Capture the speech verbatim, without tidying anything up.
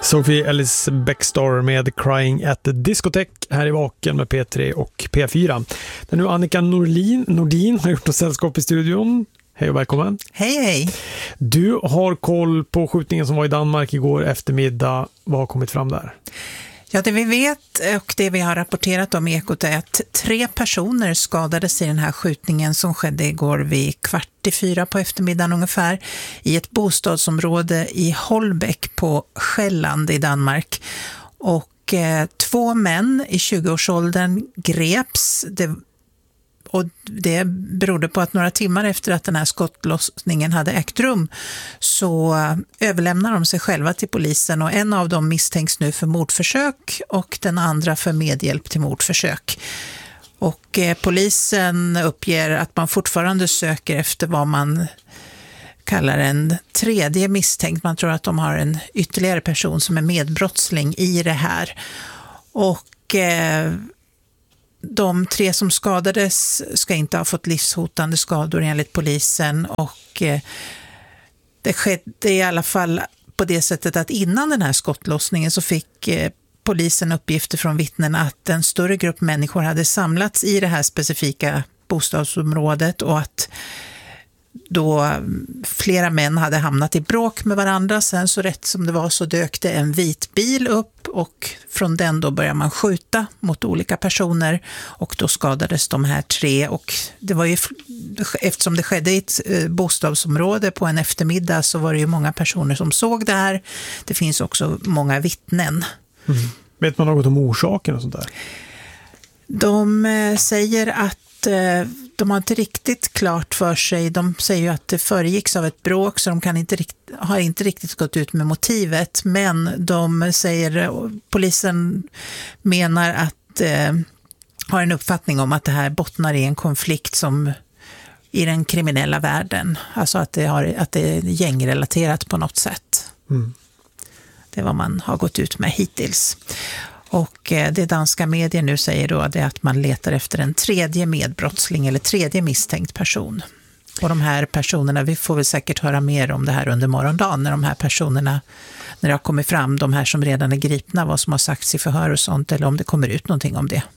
Sophie Ellis Bextor med Crying at the Discotheque här i Vaken med P tre och P fyra. Där nu Annika Norlin, Nordin har gjort ett sällskap i studion. Hej och välkommen. Hej, hej. Du har koll på skjutningen som var i Danmark igår eftermiddag. Vad har kommit fram där? Ja, det vi vet och det vi har rapporterat om i Ekot är att tre personer skadades i den här skjutningen som skedde igår vid kvart i fyra på eftermiddagen ungefär i ett bostadsområde i Holbæk på Själland i Danmark. Och eh, två män i tjugoårsåldern greps. Det Och det berodde på att några timmar efter att den här skottlossningen hade ägt rum så överlämnar de sig själva till polisen, och en av dem misstänks nu för mordförsök och den andra för medhjälp till mordförsök. Och eh, polisen uppger att man fortfarande söker efter vad man kallar en tredje misstänkt. Man tror att de har en ytterligare person som är medbrottsling i det här. Och eh, de tre som skadades ska inte ha fått livshotande skador enligt polisen, och eh, det skedde i alla fall på det sättet att innan den här skottlossningen så fick eh, polisen uppgifter från vittnen att en större grupp människor hade samlats i det här specifika bostadsområdet och att då flera män hade hamnat i bråk med varandra. Sen så rätt som det var så dök det en vit bil upp, och från den då började man skjuta mot olika personer, och då skadades de här tre. Och det var ju, eftersom det skedde i ett bostadsområde på en eftermiddag, så var det ju många personer som såg det här. Det finns också många vittnen. Mm. Vet man något om orsaken och sånt där? De säger att de har inte riktigt klart för sig. De säger ju att det föregicks av ett bråk, så de kan inte rikt- har inte riktigt gått ut med motivet. Men de säger, polisen menar att eh, har en uppfattning om att det här bottnar i en konflikt som i den kriminella världen. Alltså att det, har, att det är gängrelaterat på något sätt. Mm. Det är vad man har gått ut med hittills. Och det danska medier nu säger då det att man letar efter en tredje medbrottsling eller tredje misstänkt person. Och de här personerna, vi får väl säkert höra mer om det här under morgondagen, när de här personerna, när det har kommit fram, de här som redan är gripna, vad som har sagts i förhör och sånt, eller om det kommer ut någonting om det.